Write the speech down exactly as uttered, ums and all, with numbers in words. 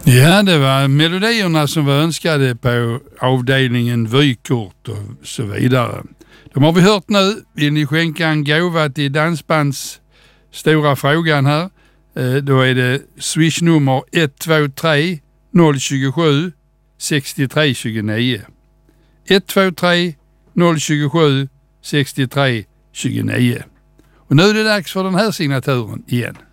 Ja, det var melodierna som var önskade på avdelningen vykort och så vidare. De har vi hört nu. Vill ni skänka en gåva till dansbands stora frågan här? Eh, då är det swishnummer ett två tre noll två sju sex tre två nio. ett två tre noll två sju sex tre två nio. Och nu är det dags för den här signaturen igen.